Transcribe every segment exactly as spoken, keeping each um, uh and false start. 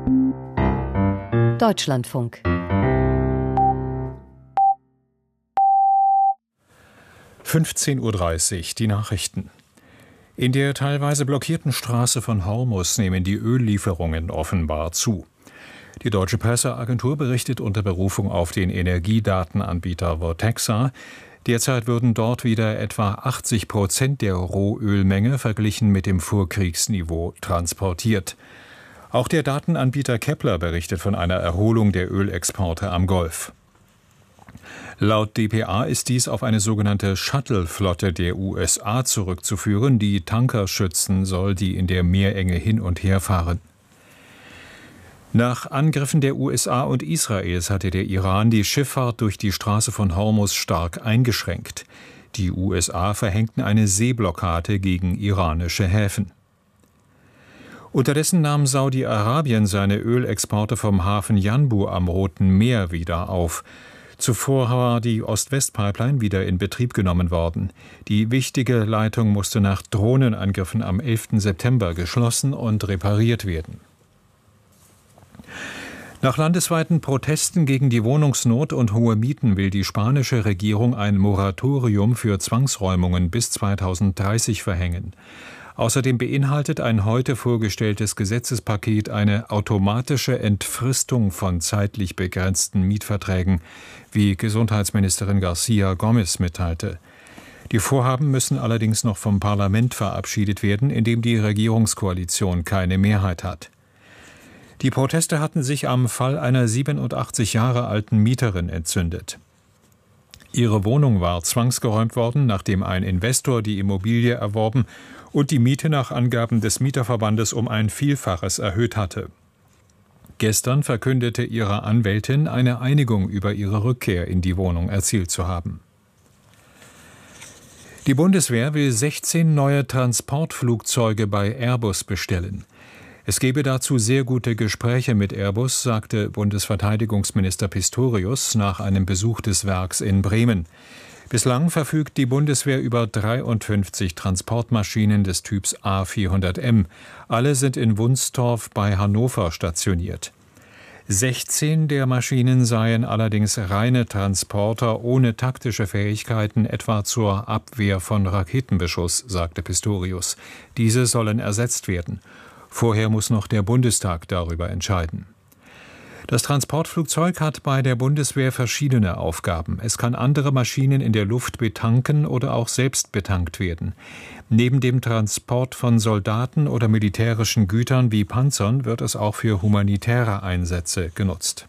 Deutschlandfunk. fünfzehn Uhr dreißig, die Nachrichten. In der teilweise blockierten Straße von Hormuz nehmen die Öllieferungen offenbar zu. Die deutsche Presseagentur berichtet unter Berufung auf den Energiedatenanbieter Vortexa, derzeit würden dort wieder etwa achtzig Prozent der Rohölmenge verglichen mit dem Vorkriegsniveau transportiert. Auch der Datenanbieter Kepler berichtet von einer Erholung der Ölexporte am Golf. Laut D P A ist dies auf eine sogenannte Shuttle-Flotte der U S A zurückzuführen, die Tanker schützen soll, die in der Meerenge hin und her fahren. Nach Angriffen der U S A und Israels hatte der Iran die Schifffahrt durch die Straße von Hormuz stark eingeschränkt. Die U S A verhängten eine Seeblockade gegen iranische Häfen. Unterdessen nahm Saudi-Arabien seine Ölexporte vom Hafen Yanbu am Roten Meer wieder auf. Zuvor war die Ost-West-Pipeline wieder in Betrieb genommen worden. Die wichtige Leitung musste nach Drohnenangriffen am elften September geschlossen und repariert werden. Nach landesweiten Protesten gegen die Wohnungsnot und hohe Mieten will die spanische Regierung ein Moratorium für Zwangsräumungen bis zweitausenddreißig verhängen. Außerdem beinhaltet ein heute vorgestelltes Gesetzespaket eine automatische Entfristung von zeitlich begrenzten Mietverträgen, wie Gesundheitsministerin García Gómez mitteilte. Die Vorhaben müssen allerdings noch vom Parlament verabschiedet werden, in dem die Regierungskoalition keine Mehrheit hat. Die Proteste hatten sich am Fall einer siebenundachtzig Jahre alten Mieterin entzündet. Ihre Wohnung war zwangsgeräumt worden, nachdem ein Investor die Immobilie erworben und die Miete nach Angaben des Mieterverbandes um ein Vielfaches erhöht hatte. Gestern verkündete ihre Anwältin, eine Einigung über ihre Rückkehr in die Wohnung erzielt zu haben. Die Bundeswehr will sechzehn neue Transportflugzeuge bei Airbus bestellen. Es gebe dazu sehr gute Gespräche mit Airbus, sagte Bundesverteidigungsminister Pistorius nach einem Besuch des Werks in Bremen. Bislang verfügt die Bundeswehr über dreiundfünfzig Transportmaschinen des Typs A vierhundert M. Alle sind in Wunstorf bei Hannover stationiert. sechzehn der Maschinen seien allerdings reine Transporter ohne taktische Fähigkeiten, etwa zur Abwehr von Raketenbeschuss, sagte Pistorius. Diese sollen ersetzt werden. Vorher muss noch der Bundestag darüber entscheiden. Das Transportflugzeug hat bei der Bundeswehr verschiedene Aufgaben. Es kann andere Maschinen in der Luft betanken oder auch selbst betankt werden. Neben dem Transport von Soldaten oder militärischen Gütern wie Panzern wird es auch für humanitäre Einsätze genutzt.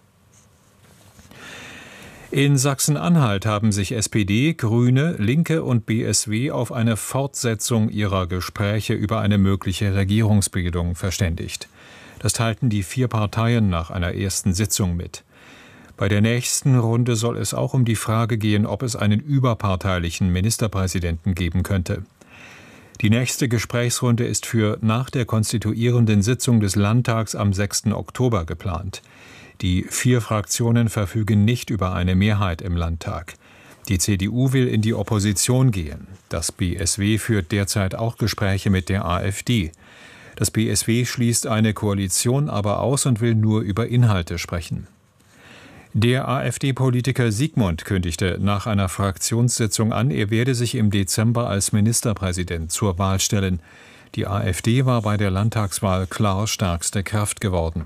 In Sachsen-Anhalt haben sich S P D, Grüne, Linke und B S W auf eine Fortsetzung ihrer Gespräche über eine mögliche Regierungsbildung verständigt. Das teilten die vier Parteien nach einer ersten Sitzung mit. Bei der nächsten Runde soll es auch um die Frage gehen, ob es einen überparteilichen Ministerpräsidenten geben könnte. Die nächste Gesprächsrunde ist für nach der konstituierenden Sitzung des Landtags am sechsten Oktober geplant. Die vier Fraktionen verfügen nicht über eine Mehrheit im Landtag. Die C D U will in die Opposition gehen. Das B S W führt derzeit auch Gespräche mit der A f D. Das B S W schließt eine Koalition aber aus und will nur über Inhalte sprechen. Der AfD-Politiker Siegmund kündigte nach einer Fraktionssitzung an, er werde sich im Dezember als Ministerpräsident zur Wahl stellen. Die AfD war bei der Landtagswahl klar stärkste Kraft geworden.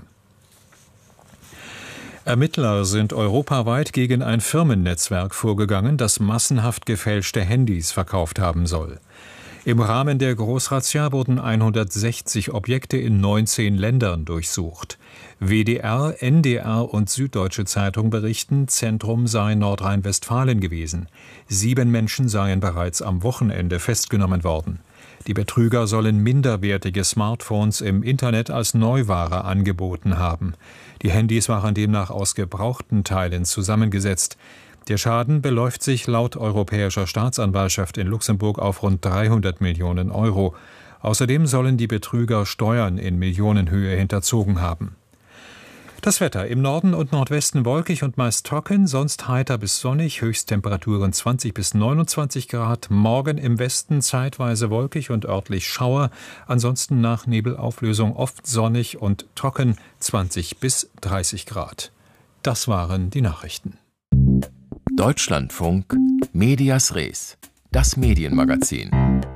Ermittler sind europaweit gegen ein Firmennetzwerk vorgegangen, das massenhaft gefälschte Handys verkauft haben soll. Im Rahmen der Großrazzia wurden hundertsechzig Objekte in neunzehn Ländern durchsucht. W D R, N D R und Süddeutsche Zeitung berichten, Zentrum sei Nordrhein-Westfalen gewesen. Sieben Menschen seien bereits am Wochenende festgenommen worden. Die Betrüger sollen minderwertige Smartphones im Internet als Neuware angeboten haben. Die Handys waren demnach aus gebrauchten Teilen zusammengesetzt. Der Schaden beläuft sich laut Europäischer Staatsanwaltschaft in Luxemburg auf rund dreihundert Millionen Euro. Außerdem sollen die Betrüger Steuern in Millionenhöhe hinterzogen haben. Das Wetter: im Norden und Nordwesten wolkig und meist trocken, sonst heiter bis sonnig, Höchsttemperaturen zwanzig bis neunundzwanzig Grad. Morgen im Westen zeitweise wolkig und örtlich Schauer, ansonsten nach Nebelauflösung oft sonnig und trocken, zwanzig bis dreißig Grad. Das waren die Nachrichten. Deutschlandfunk Medias Res, das Medienmagazin.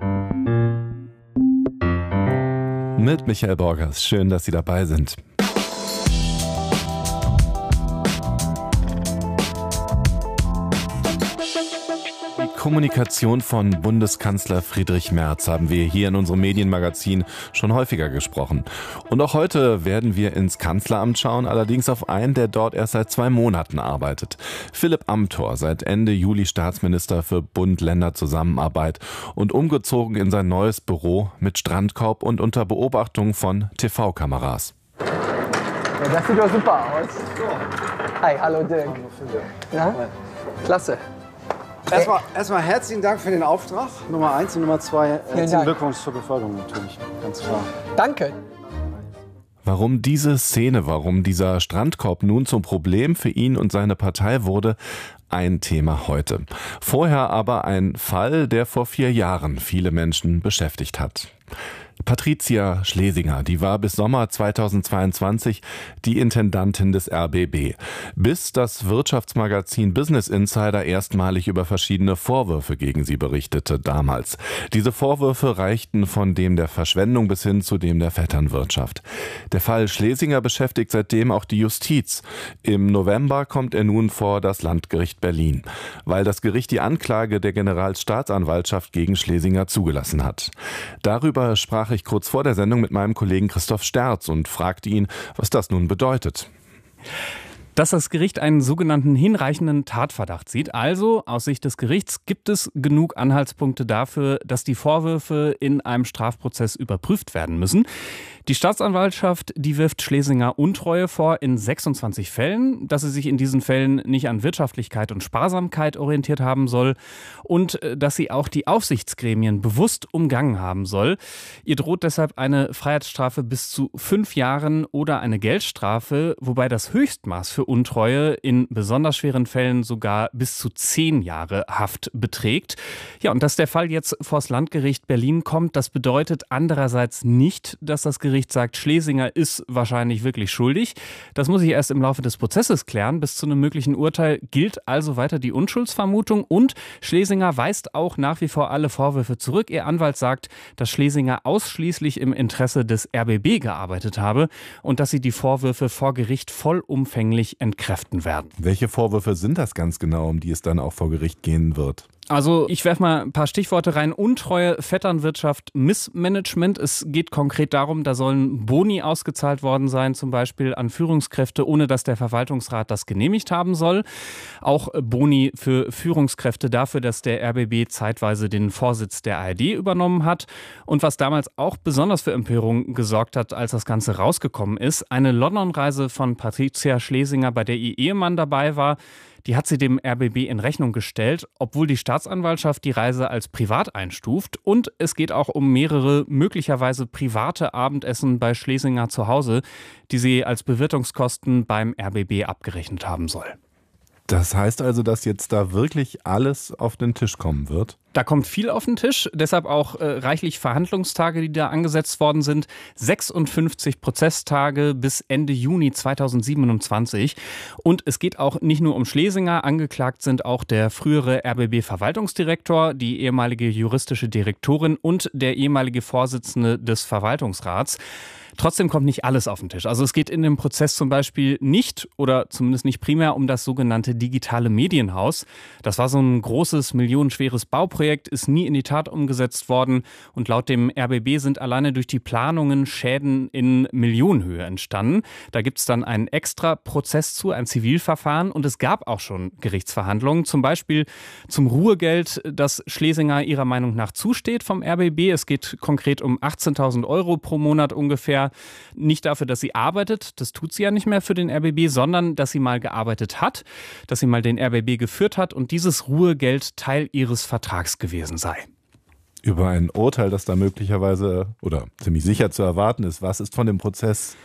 Mit Michael Borgers. Schön, dass Sie dabei sind. Die Kommunikation von Bundeskanzler Friedrich Merz haben wir hier in unserem Medienmagazin schon häufiger gesprochen. Und auch heute werden wir ins Kanzleramt schauen, allerdings auf einen, der dort erst seit zwei Monaten arbeitet. Philipp Amthor, seit Ende Juli Staatsminister für Bund-Länder-Zusammenarbeit und umgezogen in sein neues Büro mit Strandkorb und unter Beobachtung von T V-Kameras. Ja, das sieht doch super aus. Hi, hallo Dirk. Ja? Klasse. Erstmal, erstmal herzlichen Dank für den Auftrag, Nummer eins, und Nummer zwei, herzlichen Glückwunsch zur Beförderung natürlich, ganz klar. Danke. Warum diese Szene, warum dieser Strandkorb nun zum Problem für ihn und seine Partei wurde, ein Thema heute. Vorher aber ein Fall, der vor vier Jahren viele Menschen beschäftigt hat. Patricia Schlesinger, die war bis Sommer zweitausendzweiundzwanzig die Intendantin des R B B, bis das Wirtschaftsmagazin Business Insider erstmalig über verschiedene Vorwürfe gegen sie berichtete damals. Diese Vorwürfe reichten von dem der Verschwendung bis hin zu dem der Vetternwirtschaft. Der Fall Schlesinger beschäftigt seitdem auch die Justiz. Im November kommt er nun vor das Landgericht Berlin, weil das Gericht die Anklage der Generalstaatsanwaltschaft gegen Schlesinger zugelassen hat. Darüber sprach ich kurz vor der Sendung mit meinem Kollegen Christoph Sterz und fragte ihn, was das nun bedeutet. Dass das Gericht einen sogenannten hinreichenden Tatverdacht sieht. Also aus Sicht des Gerichts gibt es genug Anhaltspunkte dafür, dass die Vorwürfe in einem Strafprozess überprüft werden müssen. Die Staatsanwaltschaft, die wirft Schlesinger Untreue vor in sechsundzwanzig Fällen, dass sie sich in diesen Fällen nicht an Wirtschaftlichkeit und Sparsamkeit orientiert haben soll und dass sie auch die Aufsichtsgremien bewusst umgangen haben soll. Ihr droht deshalb eine Freiheitsstrafe bis zu fünf Jahren oder eine Geldstrafe, wobei das Höchstmaß für Untreue in besonders schweren Fällen sogar bis zu zehn Jahre Haft beträgt. Ja, und dass der Fall jetzt vors Landgericht Berlin kommt, das bedeutet andererseits nicht, dass das Gericht sagt, Schlesinger ist wahrscheinlich wirklich schuldig. Das muss ich erst im Laufe des Prozesses klären. Bis zu einem möglichen Urteil gilt also weiter die Unschuldsvermutung und Schlesinger weist auch nach wie vor alle Vorwürfe zurück. Ihr Anwalt sagt, dass Schlesinger ausschließlich im Interesse des R B B gearbeitet habe und dass sie die Vorwürfe vor Gericht vollumfänglich entkräften werden. Welche Vorwürfe sind das ganz genau, um die es dann auch vor Gericht gehen wird? Also ich werfe mal ein paar Stichworte rein. Untreue, Vetternwirtschaft, Missmanagement. Es geht konkret darum, da sollen Boni ausgezahlt worden sein, zum Beispiel an Führungskräfte, ohne dass der Verwaltungsrat das genehmigt haben soll. Auch Boni für Führungskräfte dafür, dass der R B B zeitweise den Vorsitz der A R D übernommen hat. Und was damals auch besonders für Empörung gesorgt hat, als das Ganze rausgekommen ist, eine London-Reise von Patricia Schlesinger, bei der ihr Ehemann dabei war. Die hat sie dem R B B in Rechnung gestellt, obwohl die Staatsanwaltschaft die Reise als privat einstuft. Und es geht auch um mehrere möglicherweise private Abendessen bei Schlesinger zu Hause, die sie als Bewirtungskosten beim R B B abgerechnet haben soll. Das heißt also, dass jetzt da wirklich alles auf den Tisch kommen wird? Da kommt viel auf den Tisch, deshalb auch äh, reichlich Verhandlungstage, die da angesetzt worden sind. sechsundfünfzig Prozesstage bis Ende Juni zweitausendsiebenundzwanzig. Und es geht auch nicht nur um Schlesinger. Angeklagt sind auch der frühere R B B-Verwaltungsdirektor, die ehemalige juristische Direktorin und der ehemalige Vorsitzende des Verwaltungsrats. Trotzdem kommt nicht alles auf den Tisch. Also es geht in dem Prozess zum Beispiel nicht oder zumindest nicht primär um das sogenannte digitale Medienhaus. Das war so ein großes, millionenschweres Bauprojekt, ist nie in die Tat umgesetzt worden. Und laut dem R B B sind alleine durch die Planungen Schäden in Millionenhöhe entstanden. Da gibt es dann einen extra Prozess zu, ein Zivilverfahren. Und es gab auch schon Gerichtsverhandlungen, zum Beispiel zum Ruhegeld, das Schlesinger ihrer Meinung nach zusteht vom R B B. Es geht konkret um achtzehntausend Euro pro Monat ungefähr. Nicht dafür, dass sie arbeitet, das tut sie ja nicht mehr für den R B B, sondern dass sie mal gearbeitet hat, dass sie mal den R B B geführt hat und dieses Ruhegeld Teil ihres Vertrags gewesen sei. Über ein Urteil, das da möglicherweise oder ziemlich sicher zu erwarten ist, was ist von dem Prozess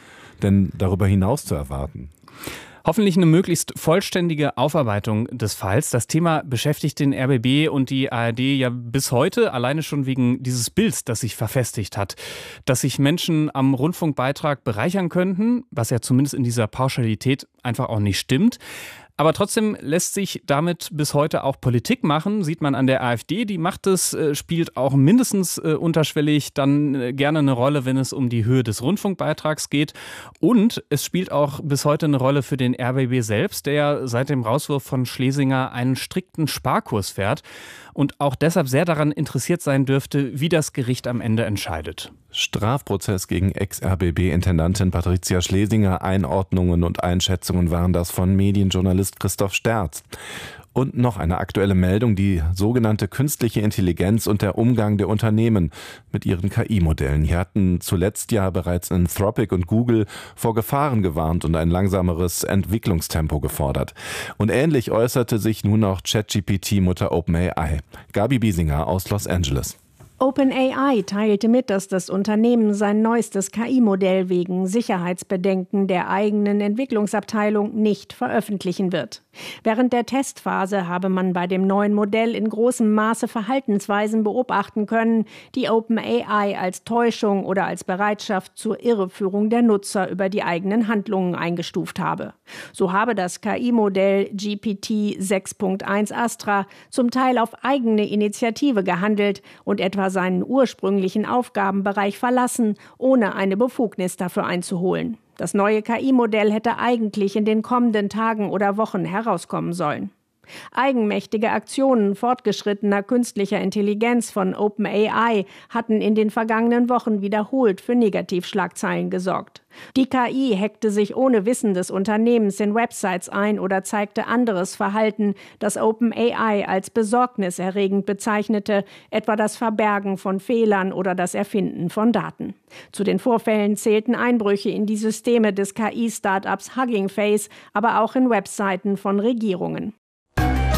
denn darüber hinaus zu erwarten? Hoffentlich eine möglichst vollständige Aufarbeitung des Falls. Das Thema beschäftigt den R B B und die A R D ja bis heute, alleine schon wegen dieses Bilds, das sich verfestigt hat. Dass sich Menschen am Rundfunkbeitrag bereichern könnten, was ja zumindest in dieser Pauschalität einfach auch nicht stimmt. Aber trotzdem lässt sich damit bis heute auch Politik machen, sieht man an der AfD. Die macht es, spielt auch mindestens unterschwellig dann gerne eine Rolle, wenn es um die Höhe des Rundfunkbeitrags geht. Und es spielt auch bis heute eine Rolle für den R B B selbst, der seit dem Rauswurf von Schlesinger einen strikten Sparkurs fährt und auch deshalb sehr daran interessiert sein dürfte, wie das Gericht am Ende entscheidet. Strafprozess gegen Ex-R B B-Intendantin Patricia Schlesinger. Einordnungen und Einschätzungen waren das von Medienjournalist Christoph Sterz. Und noch eine aktuelle Meldung, die sogenannte künstliche Intelligenz und der Umgang der Unternehmen mit ihren K I-Modellen. Hier hatten zuletzt ja bereits Anthropic und Google vor Gefahren gewarnt und ein langsameres Entwicklungstempo gefordert. Und ähnlich äußerte sich nun auch ChatGPT-Mutter OpenAI. Gabi Biesinger aus Los Angeles. OpenAI teilte mit, dass das Unternehmen sein neuestes K I-Modell wegen Sicherheitsbedenken der eigenen Entwicklungsabteilung nicht veröffentlichen wird. Während der Testphase habe man bei dem neuen Modell in großem Maße Verhaltensweisen beobachten können, die OpenAI als Täuschung oder als Bereitschaft zur Irreführung der Nutzer über die eigenen Handlungen eingestuft habe. So habe das K I-Modell G P T sechs Punkt eins Astra zum Teil auf eigene Initiative gehandelt und etwa seinen ursprünglichen Aufgabenbereich verlassen, ohne eine Befugnis dafür einzuholen. Das neue K I-Modell hätte eigentlich in den kommenden Tagen oder Wochen herauskommen sollen. Eigenmächtige Aktionen fortgeschrittener künstlicher Intelligenz von OpenAI hatten in den vergangenen Wochen wiederholt für Negativschlagzeilen gesorgt. Die K I hackte sich ohne Wissen des Unternehmens in Websites ein oder zeigte anderes Verhalten, das OpenAI als besorgniserregend bezeichnete, etwa das Verbergen von Fehlern oder das Erfinden von Daten. Zu den Vorfällen zählten Einbrüche in die Systeme des K I-Startups Hugging Face, aber auch in Webseiten von Regierungen.